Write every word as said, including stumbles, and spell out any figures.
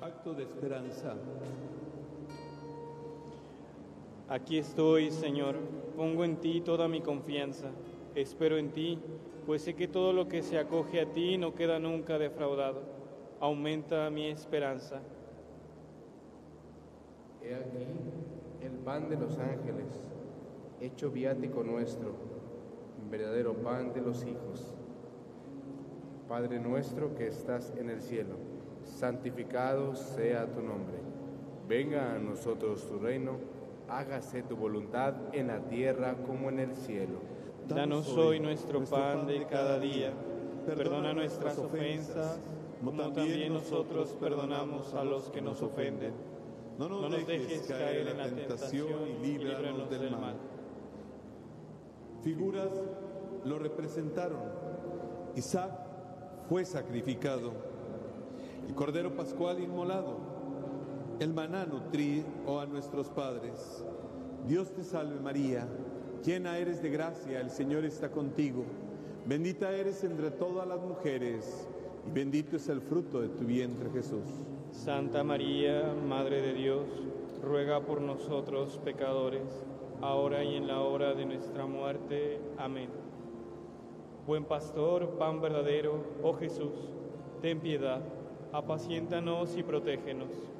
Acto de esperanza. Aquí estoy, Señor, pongo en ti toda mi confianza, espero en ti, pues sé que todo lo que se acoge a ti no queda nunca defraudado. Aumenta mi esperanza. He aquí el pan de los ángeles, hecho viático nuestro, verdadero pan de los hijos. Padre nuestro que estás en el cielo, santificado sea tu nombre. Venga a nosotros tu reino, hágase tu voluntad en la tierra como en el cielo. Danos hoy nuestro pan de cada día, perdona nuestras ofensas, como también nosotros perdonamos a los que nos ofenden. No nos, No nos dejes caer en la tentación y líbranos del mal. Figuras lo representaron. Isaac fue sacrificado, el Cordero Pascual inmolado, el maná nutrió a nuestros padres. Dios te salve María, llena eres de gracia, el Señor está contigo. Bendita eres entre todas las mujeres, y bendito es el fruto de tu vientre, Jesús. Santa María, Madre de Dios, ruega por nosotros pecadores, ahora y en la hora de nuestra muerte. Amén. Buen pastor, pan verdadero, oh Jesús, ten piedad, apaciéntanos y protégenos.